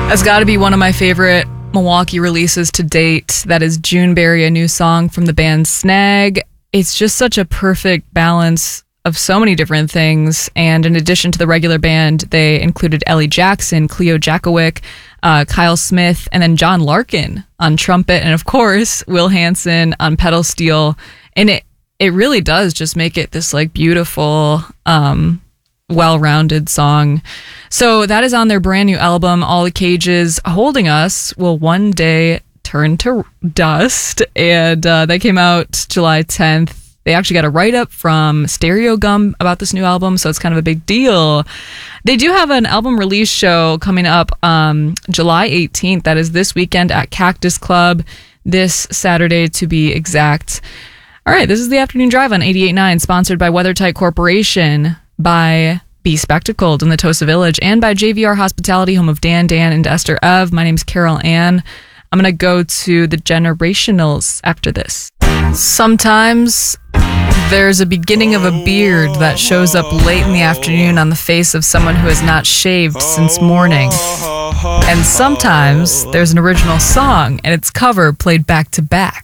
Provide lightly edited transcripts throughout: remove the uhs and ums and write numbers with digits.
That's got to be one of my favorite Milwaukee releases to date. That is Juneberry, a new song from the band Snag. It's just such a perfect balance of so many different things. And in addition to the regular band, they included Ellie Jackson, Cleo Jakowick, Kyle Smith, and then John Larkin on trumpet. And of course, Will Hanson on pedal steel. And it really does just make it this like beautiful, well-rounded song. So that is on their brand new album, All the Cages Holding Us Will One Day Turn to Dust. And that came out July 10th. They actually got a write-up from Stereo Gum about this new album, so it's kind of a big deal. They do have an album release show coming up July 18th. That is this weekend at Cactus Club, this Saturday to be exact. All right, this is the Afternoon Drive on 88.9, sponsored by WeatherTight Corporation, by Be Spectacled in the Tosa Village, and by JVR Hospitality, home of Dan, and Esther Ev. My name's Carol Ann. I'm going to go to the Generationals after this. Sometimes there's a beginning of a beard that shows up late in the afternoon on the face of someone who has not shaved since morning. And sometimes there's an original song and its cover played back to back.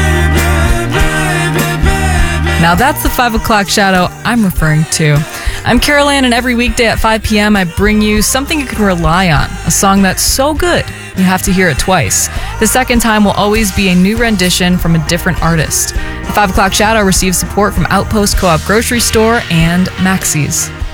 Now that's the 5 o'clock shadow I'm referring to. I'm Carol Ann, and every weekday at 5 p.m. I bring you something you can rely on, a song that's so good you have to hear it twice. The second time will always be a new rendition from a different artist. The 5 o'clock shadow receives support from Outpost Co-op Grocery Store and Maxey's.